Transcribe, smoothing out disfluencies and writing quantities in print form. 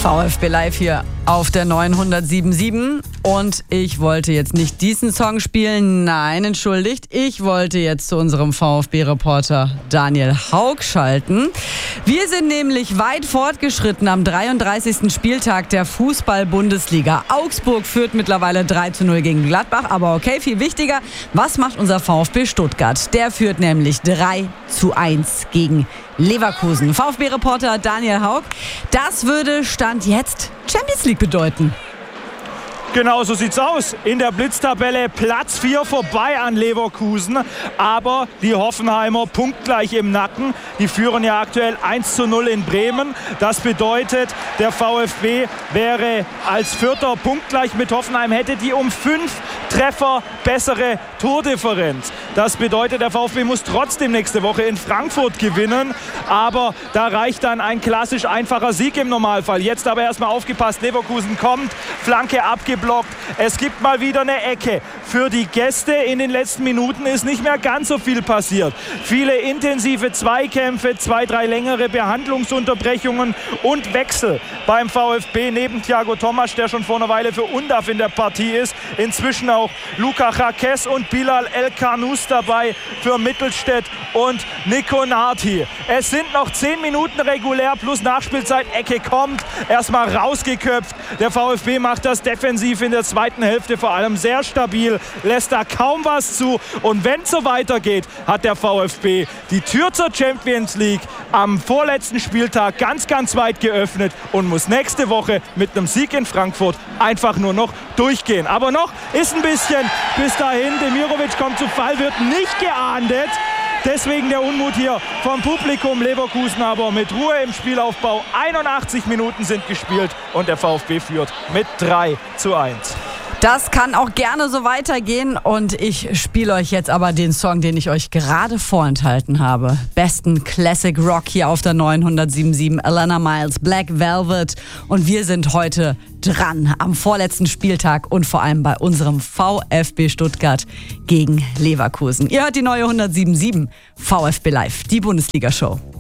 VfB Live hier auf der 907.7 und ich wollte jetzt nicht diesen Song spielen, nein, entschuldigt, ich wollte jetzt zu unserem VfB-Reporter Daniel Haug schalten. Wir sind nämlich weit fortgeschritten am 33. Spieltag der Fußball-Bundesliga. Augsburg führt mittlerweile 3-0 gegen Gladbach, aber okay, viel wichtiger, was macht unser VfB Stuttgart? Der führt nämlich 3-1 gegen Leverkusen. VfB-Reporter Daniel Haug, das würde Stand jetzt Champions League bedeuten. Genau, so sieht's aus. In der Blitztabelle Platz 4 vorbei an Leverkusen. Aber die Hoffenheimer punktgleich im Nacken. Die führen ja aktuell 1-0 in Bremen. Das bedeutet, der VfB wäre als Vierter punktgleich mit Hoffenheim, hätte die um 5 Treffer bessere Tordifferenz. Das bedeutet, der VfB muss trotzdem nächste Woche in Frankfurt gewinnen. Aber da reicht dann ein klassisch einfacher Sieg im Normalfall. Jetzt aber erstmal aufgepasst. Leverkusen kommt, Flanke abgeblockt. Es gibt mal wieder eine Ecke. Für die Gäste in den letzten Minuten ist nicht mehr ganz so viel passiert. Viele intensive Zweikämpfe, 2-3 längere Behandlungsunterbrechungen und Wechsel beim VfB. Neben Thiago Tomasch, der schon vor einer Weile für Undav in der Partie ist. Inzwischen auch Luka Jaquez und Bilal El Khanous dabei für Mittelstädt und Nico Narti. Es sind noch 10 Minuten regulär plus Nachspielzeit. Ecke kommt, erstmal rausgeköpft. Der VfB macht das defensiv in der zweiten Hälfte vor allem sehr stabil, lässt da kaum was zu. Und wenn es so weitergeht, hat der VfB die Tür zur Champions League am vorletzten Spieltag ganz, ganz weit geöffnet und muss nächste Woche mit einem Sieg in Frankfurt einfach nur noch durchgehen. Aber noch ist ein bisschen bis dahin. Demirovic kommt zu Fall, wird nicht geahndet. Deswegen der Unmut hier vom Publikum. Leverkusen aber mit Ruhe im Spielaufbau. 81 Minuten sind gespielt und der VfB führt mit 3-1. Das kann auch gerne so weitergehen und ich spiele euch jetzt aber den Song, den ich euch gerade vorenthalten habe. Besten Classic Rock hier auf der 907.7, Alana Miles, Black Velvet, und wir sind heute dran am vorletzten Spieltag und vor allem bei unserem VfB Stuttgart gegen Leverkusen. Ihr hört die neue 107.7 VfB Live, die Bundesliga-Show.